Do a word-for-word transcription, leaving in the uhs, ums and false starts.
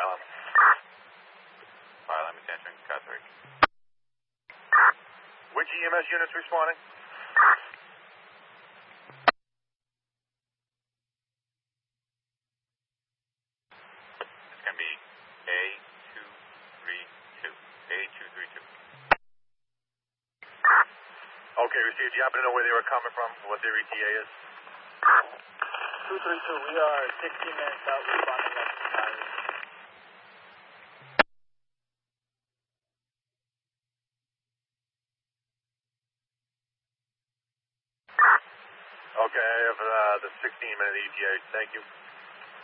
Milam. Milam is answering car three. Which E M S units responding? It's going to be A two three two. A two three two. Okay, received. Do you happen to know where they were coming from? What their E T A is? two three two, we are sixteen minutes out responding at the time. Okay, I have uh, the sixteen minute E T A. Thank you.